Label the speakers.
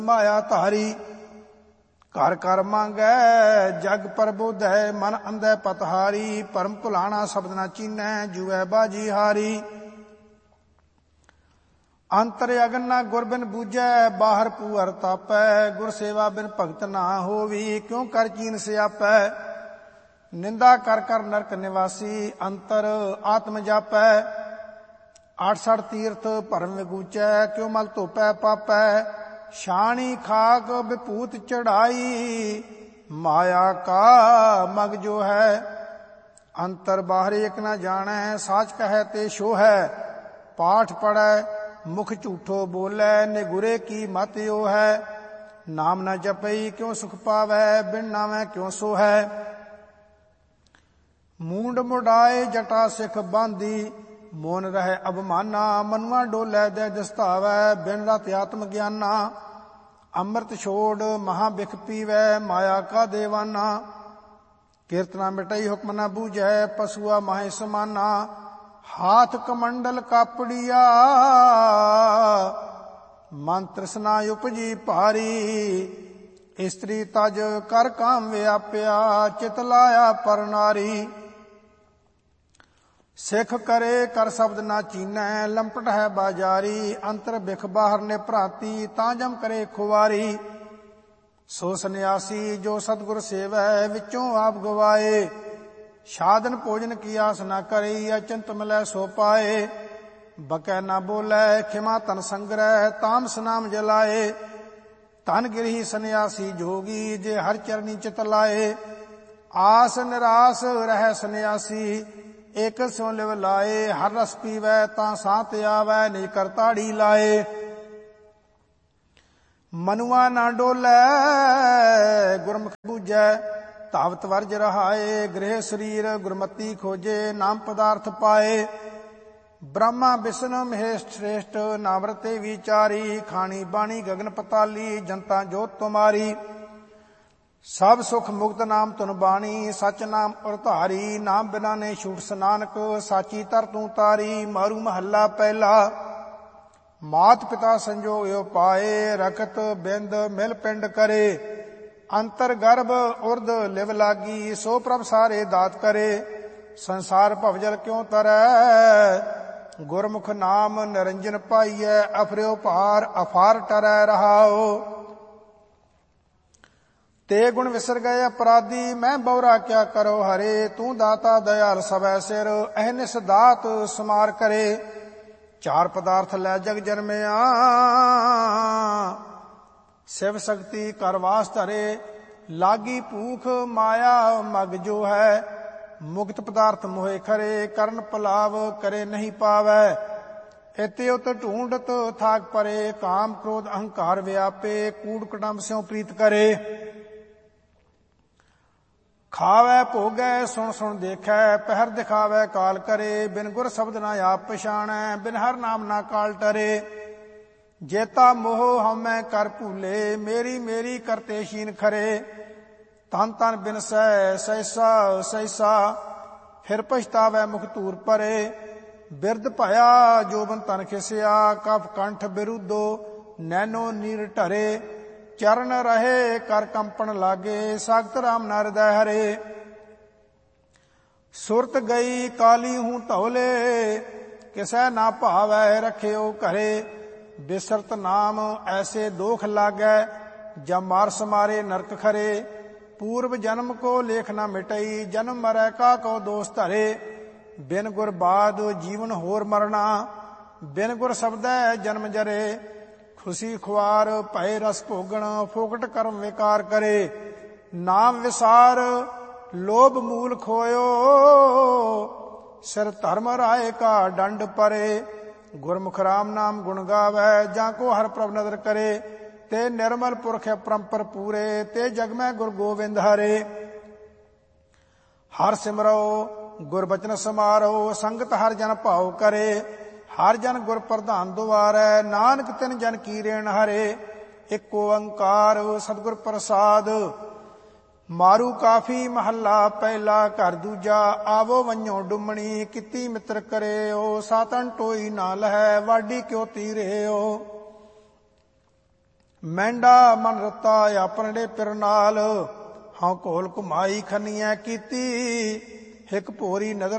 Speaker 1: माया धारी। घर कर मांगै जग प्रबोधै, मन अंधै पतहारी। परम भुलाना शब्द न चीनै, जुए बाजी हारी। अंतर अगन न गुर बिन बूझै, बाहर पूअर तापै। गुर सेवा बिन भगत ना होवी, क्यों कर चीन स्यापै। निंदा कर कर नरक निवासी, अंतर आत्म जापै। 68 तीर्थ भरम विगूचै, क्यों मल धोपै पापै। छाणी खाक विभूत चढ़ाई, माया का मग जो है। अंतर बाहर एक न जानै, साच कहे ते शो है। पाठ पढ़ै मुख झूठो बोलै, निगुरे की मत यो है। नाम न जपई क्यों सुख पावै, बिन नामै क्यों सो है। मूंड मुडाए जटा सिख बांधी, मोन रहे अबमाना। मनुआ डोलै दे दस्तावै, बिन रत आत्म ज्ञाना। अमृत छोड़ महा बिख पीवै, माया का देवाना। कीर्तना मिटई हुक्म न बूझै, पशुआ माहे समाना। हाथ कमंडल कापड़िया, मन तृष्णा उपजी भारी। स्त्री तज कर काम व्याप्या, चित लाया पर नारी। सिख करे कर शब्द ना चीनै, लंपट है बाजारी। अंतर बिख बाहर ने भ्रांति, तां जम करे खुवारी। सो सन्यासी जो सतगुर सेवै, विचों आप गवाए। साधन भोजन की आस न करे, अचंत मिलै सो पाए। बकै न बोलै खिमा तन संग्रह, तामस नाम जलाए। धन गिरही सन्यासी जोगी, जे हर चरनी चित लाए। आस निरास रह सन्यासी, एक स्यों लिव लाए। हर रस पीवै तां सांत आवै, निज कर ताड़ी लाए। मनुआ ना डोलै गुरमुख बूझै, धावत वर्ज रहाए। गृह शरीर गुरमति खोजे, नाम पदार्थ पाए। ब्रह्मा विष्णु महेश श्रेष्ठ, नावरते विचारी। खानी बाणी गगन पताली, जनता जोत तुम्हारी। सब सुख मुक्त नाम तुन बाणी, सच नाम उरधारी। नाम बिना ने छूट स्नानक, साची तर तू तारी। मारू महला पहला, मात पिता संजोग यो पाए। रखत बिंद मिल पिंड करे, अंतर गर्भ उर्द लिव लागी। सो प्रभ सारे दात करे, संसार भवजल क्यों तरै। गुरमुख नाम निरंजन पाइयै, अफर्यो भार अफार टरै रहाओ। ते गुण विसर गए अपराधी, मैं बौरा क्या करो हरे। तू दाता दयाल सबै सिर, अहनिस दात समार करे। चार पदार्थ लै जग जन्मिया, शिव शक्ति कर वास धरे। लागी भूख माया मग जो है, मुक्त पदार्थ मोहे खरे। करण पलाव करे नहीं पावै, इते उत ढूंढत थाक परे। काम क्रोध अहंकार व्यापे, कूड़ कुटुंब स्यों प्रीत करे। खावै भोगै सुन सुन देखै, पहर दिखावै काल करे। बिन गुर शब्द न आप पछाणै, बिन हर नाम न काल टरे। जेता मोह हमै कर भूले, मेरी मेरी करते शीन खरे। तन तन बिन सहसा सहसा, फिर पछतावै मुख तूर परे। बिरद भया जोबन तन खिसिया, कफ कंठ बिरुद्धो नैनो नीर ढरे। चरण रहे कर कंपन लागे, सागत राम न हृदय हरे। सुरत गई काली हूं धौले, किसै ना भावै रखियो घरे। बिसरत नाम ऐसे दोख लागै, जब मार समारे नरक खरे। पूर्व जन्म को लेख न मिटई, जन्म मरै का को दोष धरे। बिन गुर बाद जीवन होर मरना, बिन गुर शब्दै जन्म जरे। खुशी खुआर भय रस भोगण, फोकट कर्म विकार करे। नाम विसार लोभ मूल खोयो, सिर धर्म राय का दंड परे। गुरमुख राम नाम गुण गावै, जाको हर प्रभ नदर करे। ते निर्मल पुरख परंपर पूरे, ते जग में गुर गोविंद हरे। हर सिमरो गुर बचन समारो, संगत हर जन भाव करे। हर जन गुर प्रधान दुआरै, नानक तिन जन की रेण हरे। एक ओंकार सतगुर प्रसाद, मारू काफी महला पहला। घर दूजा आवो वंजो डुमणी, किती मित्र करे। सातन टोई ना लहै, वाडी क्यों तीरे। ਮਹਿੰਡਾ ਮਨ ਰਤਾ ਆਪਣੜੇ ਪਿਰ ਨਾਲ, ਹਉ ਘੋਲ ਘੁਮਾਈ ਖੰਨੀਐ ਕੀਤੀ, ਹਿਕ ਭੋਰੀ ਨਜ਼ਰ